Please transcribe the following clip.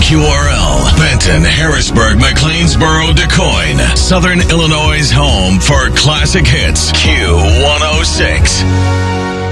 KQRL, Benton, Harrisburg, McLeansboro, DeCoyne, Southern Illinois' home for classic hits, Q106.